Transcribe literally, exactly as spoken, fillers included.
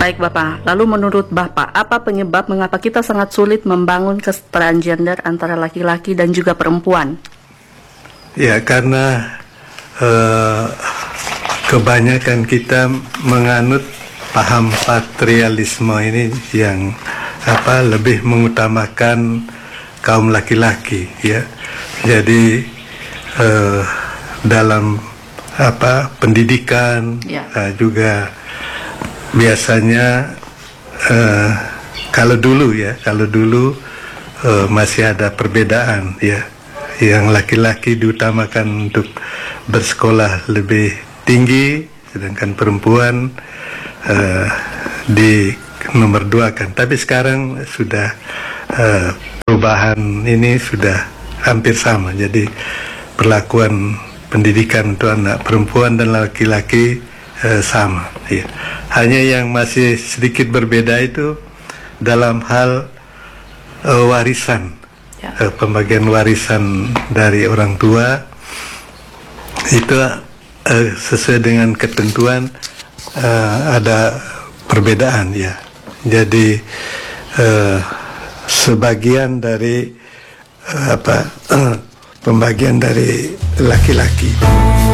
Baik Bapak, lalu menurut Bapak, apa penyebab mengapa kita sangat sulit membangun kesetaraan gender antara laki-laki dan juga perempuan? Ya, karena uh, kebanyakan kita menganut paham patrialisme ini yang apa lebih mengutamakan kaum laki-laki, ya. Jadi uh, dalam apa pendidikan ya. uh, juga biasanya uh, kalau dulu ya kalau dulu uh, masih ada perbedaan, ya, yang laki-laki diutamakan untuk bersekolah lebih tinggi, sedangkan perempuan uh, di nomor dua kan. Tapi sekarang sudah uh, perubahan ini sudah hampir sama, jadi perlakuan pendidikan untuk anak perempuan dan laki-laki uh, sama, ya. Hanya yang masih sedikit berbeda itu dalam hal uh, warisan, ya. uh, pembagian warisan dari orang tua itu uh, sesuai dengan ketentuan uh, ada perbedaan, ya. Jadi uh, sebagian dari uh, apa uh, pembagian dari laki-laki.